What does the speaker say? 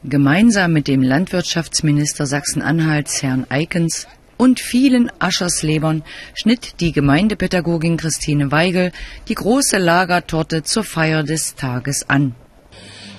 Gemeinsam mit dem Landwirtschaftsminister Sachsen-Anhalts, Herrn Eikens, und vielen Ascherslebern schnitt die Gemeindepädagogin Christine Weigel die große Lagertorte zur Feier des Tages an.